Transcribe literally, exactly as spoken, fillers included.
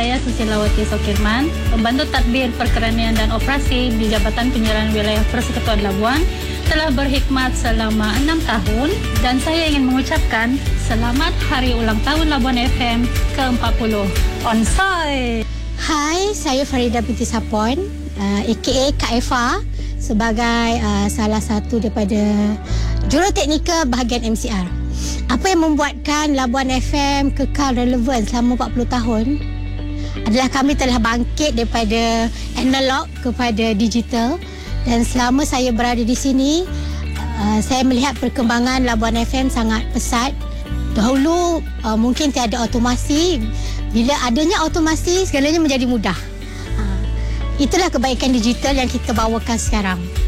saya Susilawati Sokirman, pembantu tadbir perkeranian dan operasi di Jabatan Penyiaran Wilayah Persekutuan Labuan, telah berkhidmat selama enam tahun dan saya ingin mengucapkan selamat Hari Ulang Tahun Labuan F M ke empat puluh. Onsoi. Hai, saya Farida binti Sapon, uh, A K A Kak Eva, sebagai uh, salah satu daripada juruteknikal bahagian M C R. Apa yang membuatkan Labuan F M kekal relevan selama empat puluh tahun adalah kami telah bangkit daripada analog kepada digital, dan selama saya berada di sini uh, saya melihat perkembangan Labuan F M sangat pesat. Dahulu uh, mungkin tiada otomasi. Bila adanya otomasi, segalanya menjadi mudah. Uh, itulah kebaikan digital yang kita bawakan sekarang.